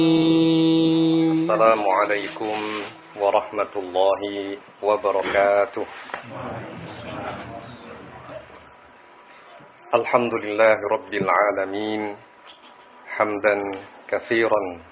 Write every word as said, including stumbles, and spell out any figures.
السلام عليكم ورحمة الله وبركاته. الحمد لله رب العالمين حمدا كثيرا